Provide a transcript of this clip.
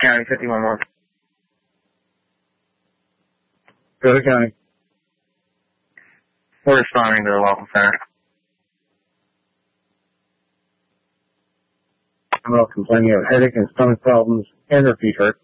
County 51-1. Go County. We're responding to the local center. I'm complaining of headache and stomach problems and repeat hurt.